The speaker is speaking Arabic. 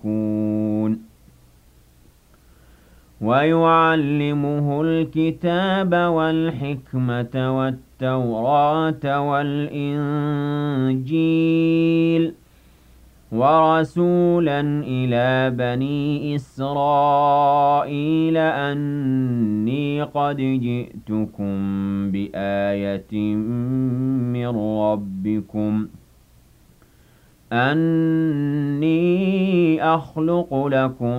يشركون ويعلمه الكتاب والحكمة والتوراة والإنجيل ورسولا إلى بني إسرائيل أني قد جئتكم بآية من ربكم أني أخلق لكم